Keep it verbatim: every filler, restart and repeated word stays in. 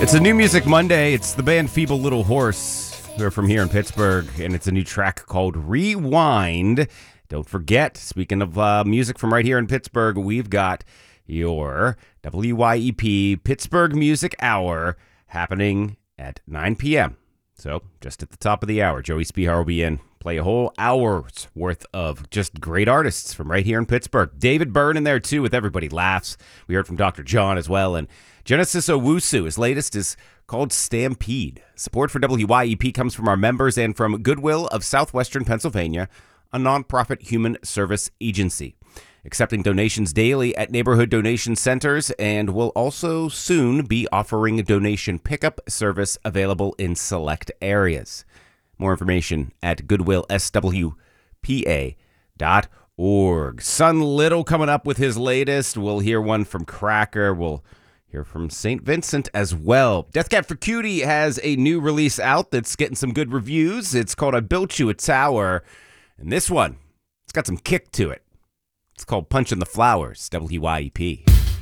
It's a New Music Monday. It's the band Feeble Little Horse, who are from here in Pittsburgh, and it's a new track called Rewind. Don't forget, speaking of uh, music from right here in Pittsburgh, we've got your W Y E P Pittsburgh Music Hour happening at nine p.m. So, just at the top of the hour, Joey Spihar will be in, play a whole hour's worth of just great artists from right here in Pittsburgh. David Byrne in there, too, with Everybody Laughs. We heard from Doctor John as well, and Genesis Owusu, his latest is called Stampede. Support for W Y E P comes from our members and from Goodwill of Southwestern Pennsylvania, a nonprofit human service agency. Accepting donations daily at neighborhood donation centers, and will also soon be offering a donation pickup service available in select areas. More information at goodwill s w p a dot org. Son Little coming up with his latest. We'll hear one from Cracker. We'll hear from Saint Vincent as well. Death Cab for Cutie has a new release out that's getting some good reviews. It's called I Built You a Tower. And this one, it's got some kick to it. It's called Punch in the Flowers, W Y E P.